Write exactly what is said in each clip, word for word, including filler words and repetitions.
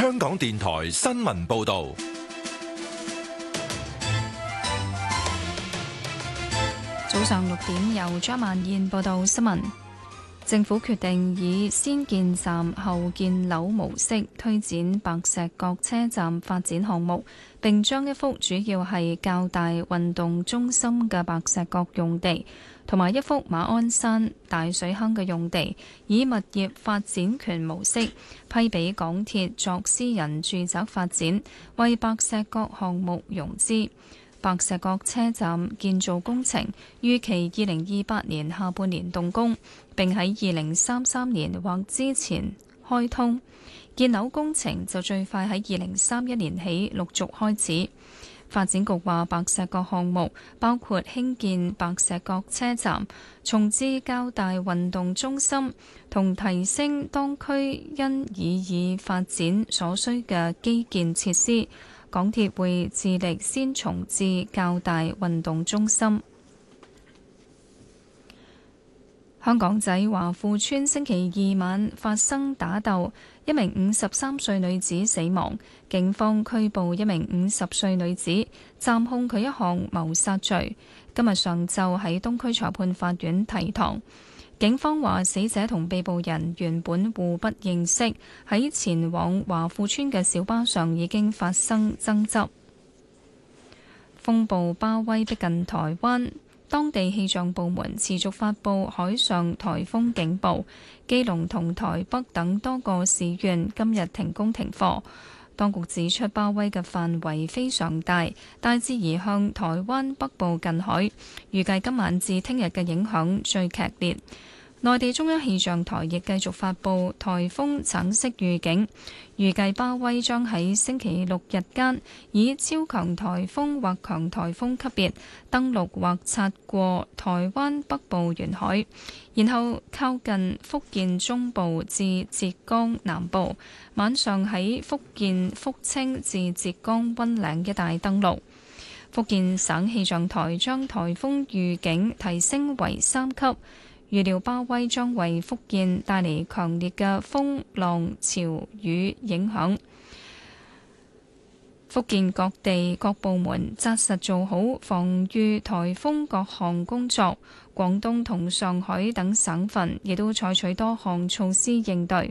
香港電台新聞報道。 早上六點，由張曼燕報道新聞。政府決定以先建站後建樓模式推展白石角車站發展項目，並將一幅主要係較大運動中心嘅白石角用地，同埋一幅馬鞍山大水坑嘅用地，以物業發展權模式批俾港鐵作私人住宅發展，為白石角項目融資。白石角車站建造工程預期二零二八年下半年動工，並喺二零三三年或之前開通。建樓工程就最快喺二零三一年起陸續開始。發展局話，白石角項目包括興建白石角車站、重置較大運動中心同提升當區因以以發展所需嘅基建設施。港鐵會致力先重置較大運動中心。香港仔華富邨星期二晚發生打鬥，一名五十三歲女子死亡，警方拘捕一名五十歲女子，暫控佢一項謀殺罪。今日上晝喺東區裁判法院提堂。警方話，死者同被捕人原本互不認識，喺前往華富邨嘅小巴上已經發生爭執。風暴巴威逼近台灣，當地氣象部門持續發布海上颱風警報，基隆同台北等多個市縣今日停工停課。當局指出，巴威嘅範圍非常大，大致移向台灣北部近海，預計今晚至聽日嘅影響最劇烈。內地中央氣象台亦繼續發布颱風橙色預警，預計巴威將喺星期六日間以超強颱風或強颱風級別登陸或擦過台灣北部沿海，然後靠近福建中部至浙江南部，晚上喺福建福清至浙江溫嶺一帶登陸。福建省氣象台將颱風預警提升為三級。預料巴威將為福建帶嚟強烈嘅風浪潮雨影響，福建各地各部門紮實做好防禦颱風各項工作，廣東同上海等省份亦都採取多項措施應對。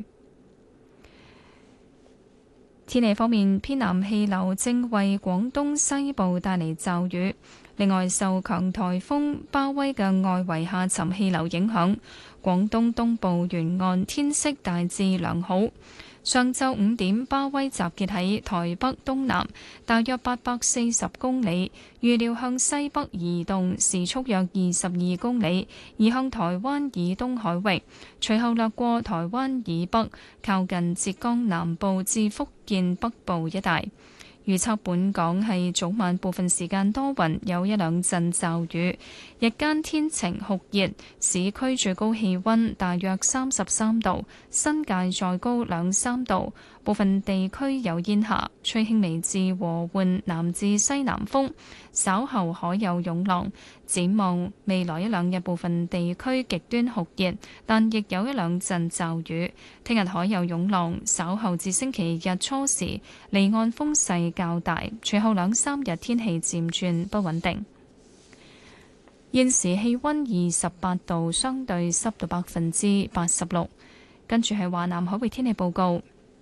天氣方面，偏南氣流正為廣東西部帶嚟驟雨。另外，受強颱風巴威嘅外圍下沉氣流影響，廣東東部沿岸天色大致良好。上晝五點，巴威集結喺台北東南，大約八百四十公里，預料向西北移動，時速約二十二公里，移向台灣以東海域，隨後掠過台灣以北，靠近浙江南部至福建北部一帶。預測本港係早晚部分時間多雲，有一兩陣驟雨，日間天晴酷熱，市區最高氣溫大約三十三度，新界再高兩三度，部分地區有煙霞，吹輕微至和緩南至西南風，稍後可有湧浪。展望未來一兩日，部分地區極端酷熱，但亦有一兩陣驟雨。聽日可有湧浪，稍後至星期日初時離岸風勢較大，隨後兩三日天氣漸轉不穩定。現時氣溫二十八度，相對濕度百分之八十六。跟住係華南海域天氣報告。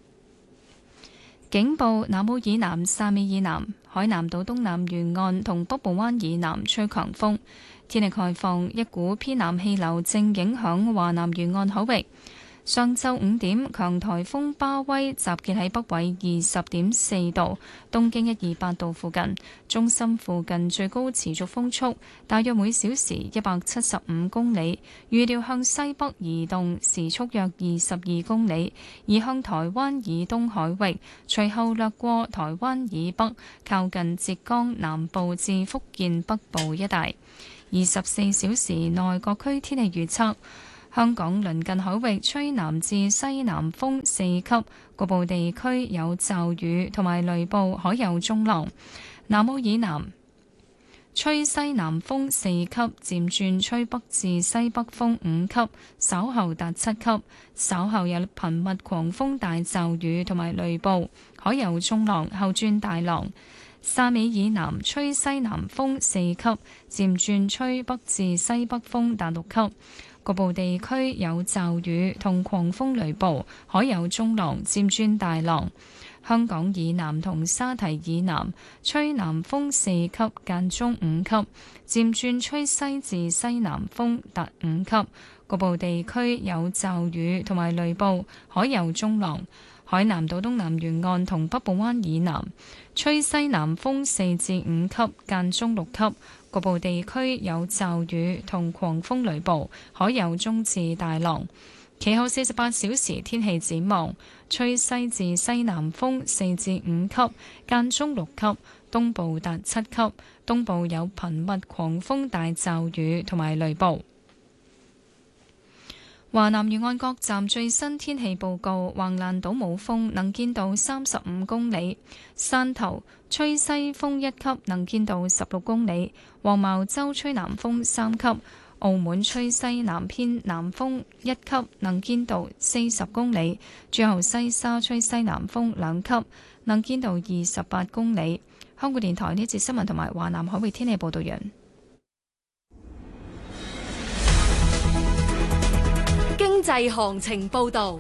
警報：南澳以南、汕尾以南、海南島東南沿岸同北部灣以南吹強風。天氣概況：一股偏南氣流正影響華南沿岸海域。上晝五點，強颱風巴威集結喺北緯二十點四度、東經一二八度附近，中心附近最高持續風速大約每小時一百七十五公里，預料向西北移動，時速約二十二公里，移向台灣以東海域，隨後掠過台灣以北，靠近浙江南部至福建北部一帶。二十四小時內各區天氣預測。香港鄰近海域吹南至西南風四級，局部地區有驟雨同埋雷暴，海有中浪。南澳以南吹西南風四級，漸轉吹北至西北風五級，稍後達七級。稍後有頻密狂風大驟雨同埋雷暴，海有中浪，後轉大浪。汕尾以南吹西南風四級，漸轉吹北至西北風達六級。局部地區有驟雨同狂風雷暴，海有中浪，漸轉大浪。香港以南同沙堤以南吹南風四級，間中五級，漸轉吹西至西南風達五級。局部地區有驟雨同埋雷暴，海有中浪。海南島東南沿岸同北部灣以南吹西南風四至五級，間中六級。局部地區有驟雨同狂風雷暴，海有中至大浪。其後四十八小時天氣展望，吹西至西南風四至五級，間中六級，東部達七級，東部有頻密狂風大驟雨同埋雷暴。華南沿岸各站最新天氣報告：橫瀾島冇風，能見度三十五公里；汕頭吹西風一級，能見度十六公里；黃茅洲吹南風三級；澳門吹西南偏南風一級，能見度四十公里；最後西沙吹西南風兩級，能見度二十八公里。香港電台呢節新聞同埋華南海域天氣報道完。 經濟行情報道。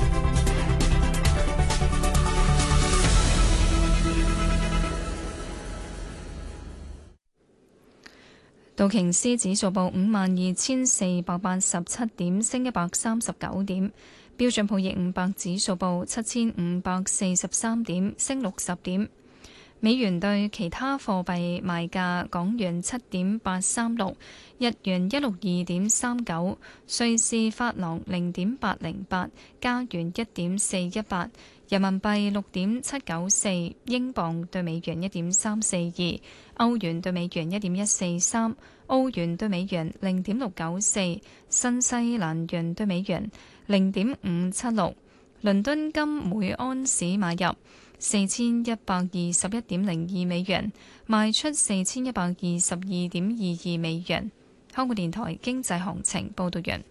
道瓊斯指數報五萬二千四百八十七點，升一百三十九點。標準普爾五百指數報七千五百四十三點，升六十點。美元對其他貨幣賣價：港元七點八三六，日元一六二點三九，瑞士法郎零點八零八，加元一點四一八，人民幣六點七九四，英鎊對美元一點三四二，歐元對美元一點一四三，澳元對美元零點六九四，新西蘭元對美元零點五七六。倫敦金每安士買入四千一百二十一點零二美元，賣出四千一百二十二點二二美元。香港電台經濟行情報道完。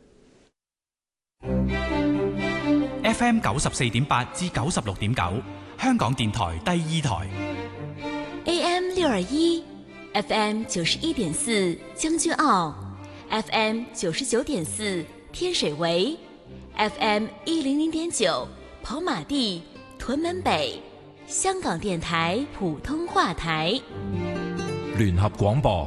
F M 九十四點八至九十六點九，香港電台第二台。 A M 六二一，F M 九十一點四將軍澳 ，F M 九十九點四天水圍 ，F M 一零零點九跑馬地、屯門北。香港電台普通話台， 聯合廣播。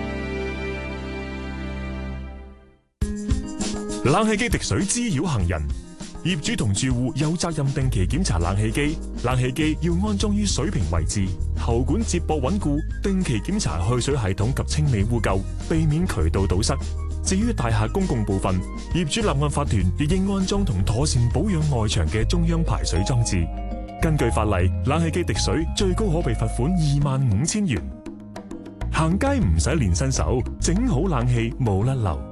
冷氣機滴水滋擾行人，業主同住戶有責任定期檢查冷氣機。冷氣機要安裝於水平位置，喉管接駁穩固，定期檢查去水系統及清理污垢，避免渠道堵塞。至於大廈公共部分，業主立案法團亦應安裝同妥善保養外牆嘅中央排水裝置。根據法例，冷氣機滴水最高可被罰款二萬五千元。行街唔使練身手，整好冷氣冇甩漏。